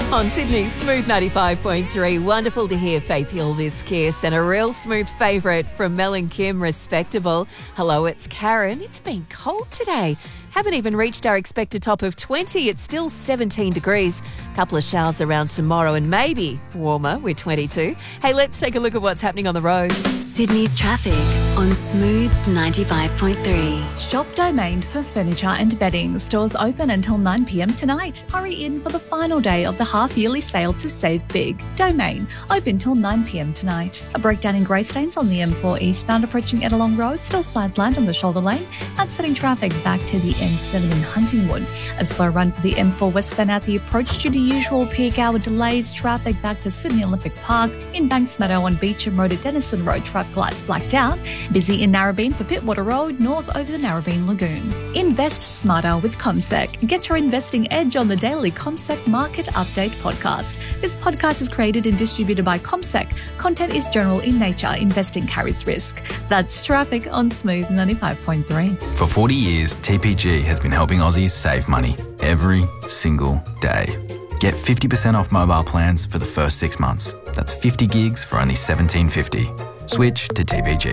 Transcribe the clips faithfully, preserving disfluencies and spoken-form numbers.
On Sydney's Smooth ninety-five point three, wonderful to hear Faith Hill This Kiss, and a real smooth favourite from Mel and Kim, Respectable. Hello, it's Karen. It's been cold today. Haven't even reached our expected top of twenty. It's still seventeen degrees. Couple of showers around tomorrow and maybe warmer with twenty-two. Hey, let's take a look at what's happening on the roads. Sydney's traffic on Smooth ninety-five point three. Shop Domain for furniture and bedding. Stores open until nine p.m. tonight. Hurry in for the final day of the half-yearly sale to save big. Domain, open till nine p.m. tonight. A breakdown in Greystanes on the M four eastbound approaching Edelong Road. Still sidelined on the shoulder lane. That's setting traffic back to the M seven in Huntingwood. A slow run for the M four westbound at the approach due to usual peak hour delays. Traffic back to Sydney Olympic Park. In Banks Meadow on Beecham Road at Denison Road. Traffic lights blacked out. Busy in Narrabeen for Pittwater Road, north over the Narrabeen Lagoon. Invest smarter with CommSec. Get your investing edge on the daily CommSec Market Update podcast. This podcast is created and distributed by CommSec. Content is general in nature. Investing carries risk. That's traffic on Smooth ninety-five point three. For forty years, T P G has been helping Aussies save money every single day. Get fifty percent off mobile plans for the first six months. That's fifty gigs for only seventeen fifty. Switch to T P G.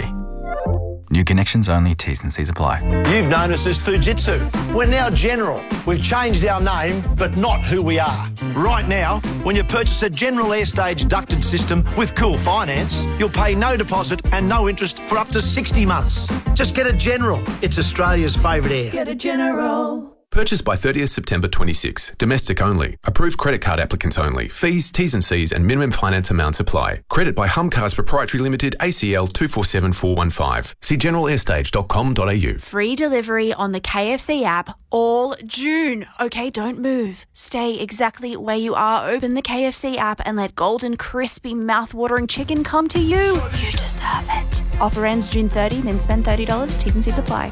New connections only, T's and C's apply. You've known us as Fujitsu. We're now General. We've changed our name, but not who we are. Right now, when you purchase a General Airstage ducted system with Cool Finance, you'll pay no deposit and no interest for up to sixty months. Just get a General. It's Australia's favourite air. Get a General. Purchase by thirtieth September twenty-six. Domestic only. Approved credit card applicants only. Fees, T's and C's and minimum finance amounts apply. Credit by Humcars Proprietary Limited, A C L two four seven four one five. See general airstage dot com dot a u. Free delivery on the K F C app all June. Okay, don't move. Stay exactly where you are. Open the K F C app and let golden, crispy, mouth-watering chicken come to you. You deserve it. Offer ends June thirtieth, then spend thirty dollars. T's and C's apply.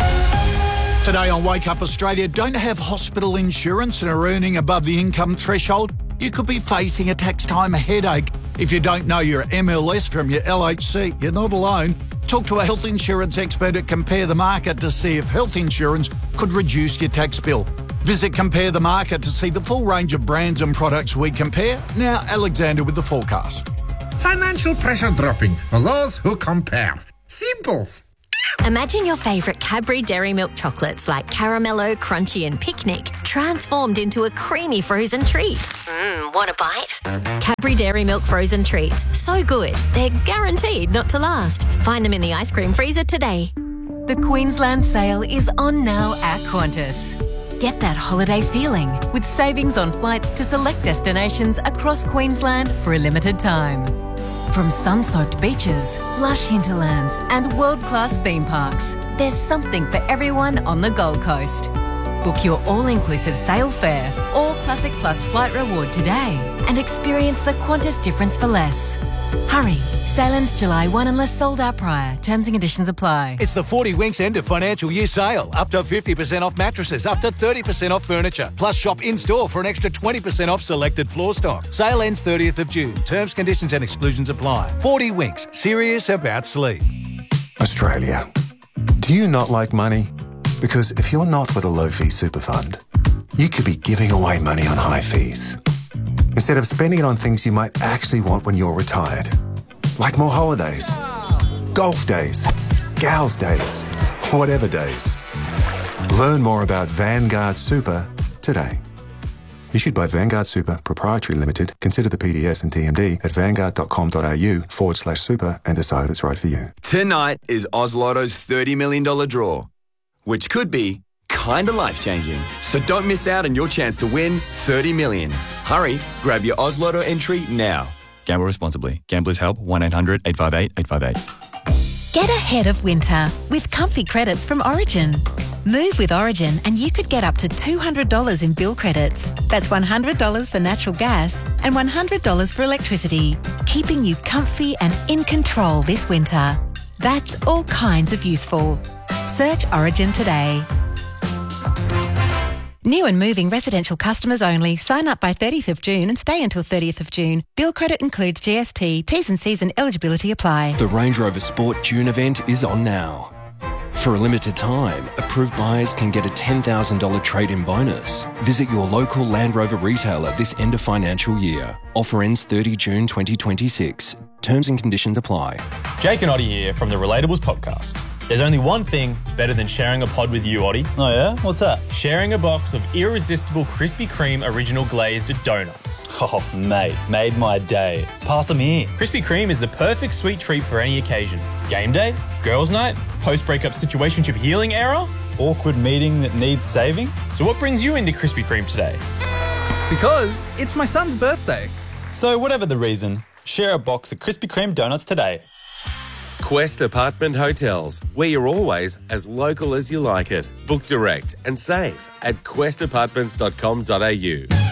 Today on Wake Up Australia, don't have hospital insurance and are earning above the income threshold? You could be facing a tax time headache. If you don't know your M L S from your L H C, you're not alone. Talk to a health insurance expert at Compare the Market to see if health insurance could reduce your tax bill. Visit Compare the Market to see the full range of brands and products we compare. Now, Alexander with the forecast. Financial pressure dropping for those who compare. Simples. Imagine your favourite Cadbury Dairy Milk chocolates like Caramello, Crunchy and Picnic transformed into a creamy frozen treat. Mmm, want a bite? Cadbury Dairy Milk frozen treats. So good, they're guaranteed not to last. Find them in the ice cream freezer today. The Queensland sale is on now at Qantas. Get that holiday feeling with savings on flights to select destinations across Queensland for a limited time. From sun-soaked beaches, lush hinterlands and world-class theme parks, there's something for everyone on the Gold Coast. Book your all-inclusive sail fare or Classic Plus flight reward today and experience the Qantas difference for less. Hurry, sail ends July first unless sold out prior. Terms and conditions apply. It's the forty Winks end of financial year sale. Up to fifty percent off mattresses, up to thirty percent off furniture. Plus shop in-store for an extra twenty percent off selected floor stock. Sale ends thirtieth of June. Terms, conditions and exclusions apply. forty Winks, serious about sleep. Australia. Do you not like money? Because if you're not with a low-fee super fund, you could be giving away money on high fees, instead of spending it on things you might actually want when you're retired. Like more holidays, golf days, gals days, whatever days. Learn more about Vanguard Super today. Issued by Vanguard Super Proprietary Limited. Consider the P D S and T M D at vanguard.com.au forward slash super and decide if it's right for you. Tonight is Oz Lotto's thirty million dollars draw, which could be kinda life-changing. So don't miss out on your chance to win thirty million dollars. Hurry, grab your Oz Lotto entry now. Gamble responsibly. Gamblers help one eight hundred eight five eight eight five eight. Get ahead of winter with comfy credits from Origin. Move with Origin and you could get up to two hundred dollars in bill credits. That's one hundred dollars for natural gas and one hundred dollars for electricity, keeping you comfy and in control this winter. That's all kinds of useful. Search Origin today. New and moving residential customers only. Sign up by thirtieth of June and stay until thirtieth of June. Bill credit includes G S T. T's and C's and eligibility apply. The Range Rover Sport June event is on now. For a limited time, approved buyers can get a ten thousand dollars trade-in bonus. Visit your local Land Rover retailer this end of financial year. Offer ends thirtieth of June twenty twenty-six. Terms and conditions apply. Jake and Oddie here from the Relatables podcast. There's only one thing better than sharing a pod with you, Oddie. Oh yeah? What's that? Sharing a box of irresistible Krispy Kreme original glazed donuts. Oh, mate, made my day. Pass them here. Krispy Kreme is the perfect sweet treat for any occasion. Game day, girls' night, post-breakup situationship healing era, awkward meeting that needs saving. So what brings you into Krispy Kreme today? Because it's my son's birthday. So whatever the reason, share a box of Krispy Kreme donuts today. Quest Apartment Hotels, where you're always as local as you like it. Book direct and save at quest apartments dot com dot a u.